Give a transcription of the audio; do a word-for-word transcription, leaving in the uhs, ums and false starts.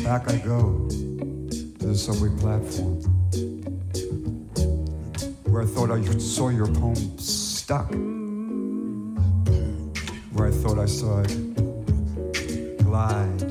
back I go to the subway platform, where I thought I saw your poem stuck, where I thought I saw it glide